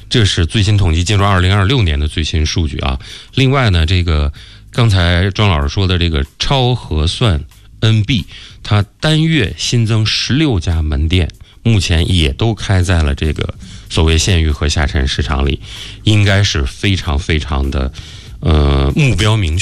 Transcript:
这是最新统计进入2026年的最新数据啊。另外呢，这个刚才庄老师说的这个超核算 NB， 它单月新增16家门店，目前也都开在了这个所谓县域和下沉市场里，应该是非常非常的目标明确。